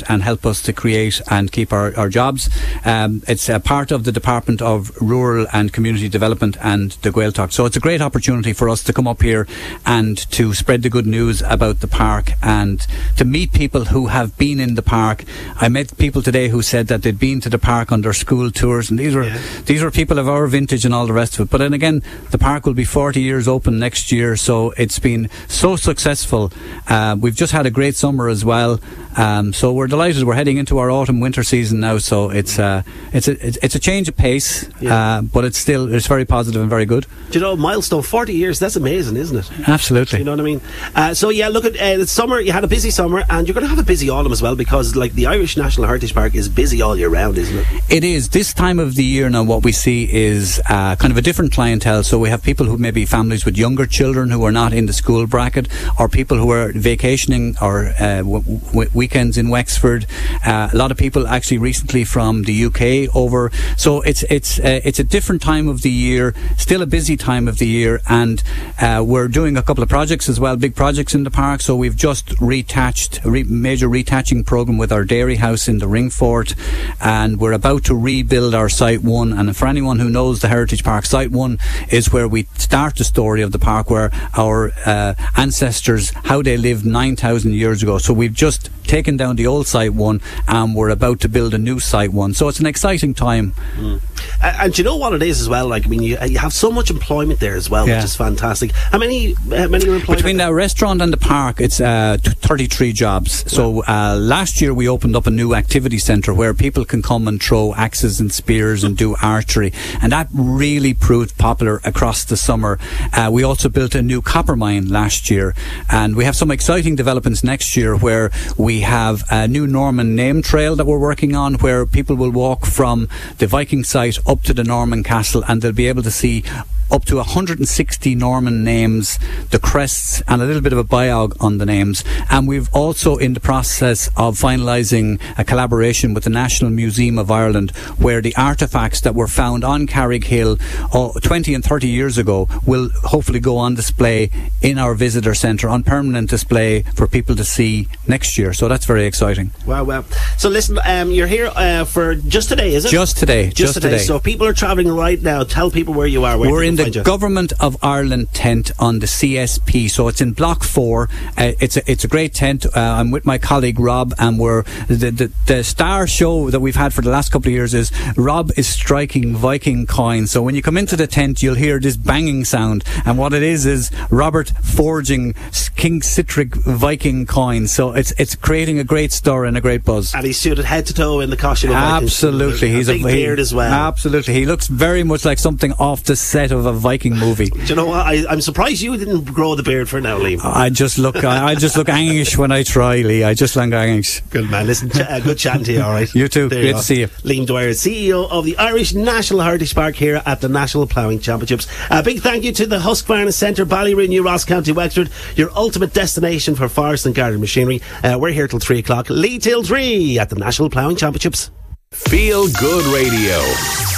and help us to create and keep our jobs. It's a part of the Department of Rural and Community Development and the Gaeltacht. So it's a great opportunity for us to come up here and to spread the good news about the park and to meet people who have been in the park. I met people today who said that they'd been to the park on their school tours, and these were people of our vintage and all the rest of it. But then again, the park will be 40 years open next year, so it's been so successful. We've just had a great summer as well, so we're delighted. We're heading into our autumn-winter season now, so it's a change of pace, but it's very positive and very good. Do you know, milestone 40 years? That's amazing, isn't it? Absolutely. You know what I mean? So yeah, look at the summer. You had a busy summer, and you're going to have a busy autumn as well, because like the Irish National Heritage Park is busy all year round, isn't it? It is. This time of the year now, what we see is kind of a different clientele. So we have people who may be families with younger children who are not in the school bracket, or people who are vacationing or weekends in Wexford. A lot of people actually recently from the UK over. So it's a different time of the year, still a busy time of the year, and we're doing a couple of projects as well, big projects in the park. So we've just major retouching program with our dairy house in the Ringfort, and we're about to rebuild our Site 1. And for anyone who knows the Heritage Park, Site 1 is where we start the story of the park, where our ancestors, how they lived 9,000 years ago. So we've just taken down the old Site 1 and we're about to build a new Site 1. So it's an exciting time. And you know what it is as well, like, I mean, you have so much employment there as well, which is fantastic. How many are employed? Between the restaurant and the park, it's 33 jobs. So last year we opened up a new activity centre where people can come and throw axes and spears and do archery, and that really proved popular across the summer. We also built a new copper mine last year, and we have some exciting developments next year where we have a new Norman name trail that we're working on, where people will walk from the Viking site up to the Norman castle, and they'll be able to see up to 160 Norman names, the crests, and a little bit of a biog on the names. And we've also in the process of finalising a collaboration with the National Museum of Ireland, where the artefacts that were found on Carrickhill 20 and 30 years ago will hopefully go on display in our visitor centre, on permanent display for people to see next year. So that's very exciting. Wow. So listen, you're here for just today, is it? Just today. So if people are travelling right now, tell people where you are. We're in the Government of Ireland tent on the CSP, so it's in Block 4. It's a great tent. I'm with my colleague Rob, and we're the star show that we've had for the last couple of years is Rob is striking Viking coins. So when you come into the tent, you'll hear this banging sound, and what it is Robert forging King Sihtric Viking coins. So it's creating a great stir and a great buzz. And he's suited head to toe in the costume. Absolutely, he's a big beard as well. Absolutely, he looks very much like something off the set of a Viking movie. Do you know what? I'm surprised you didn't grow the beard for now, Liam. I just look English when I try, Lee. I just look English. Good man. Listen, good chatting to you. All right. You too. Great to see you. Liam Dwyer, CEO of the Irish National Heritage Park here at the National Ploughing Championships. A big thank you to the Husqvarna Centre, Ballyroon, New Ross, County Wexford, your ultimate destination for forest and garden machinery. We're here till 3 o'clock. Lee till 3 at the National Ploughing Championships. Feel Good Radio.